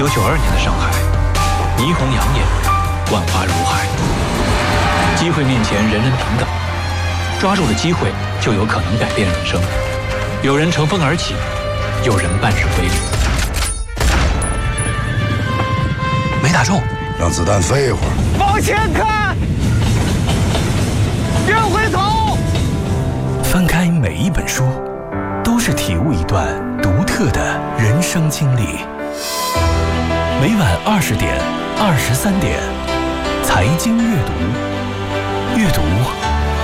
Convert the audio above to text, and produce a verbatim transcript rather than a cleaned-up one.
九九二年的上海，霓虹养眼，万花如海。机会面前，人人平等，抓住了机会，就有可能改变人生。有人乘风而起，有人半日归零。没打中， 让子弹飞一会儿。 往前看，别回头。 翻开每一本书，都是体悟一段独特的人生经历。每晚二十点、二十三点，财经阅读，阅读